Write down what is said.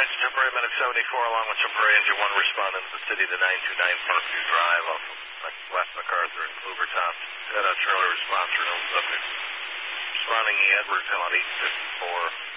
temporary medic 74 along with temporary engine 1 responding to the city to 929 Parkview Drive off of West MacArthur and Klubertop. Had a trailer response for no subject. Responding E. Edwards on 854.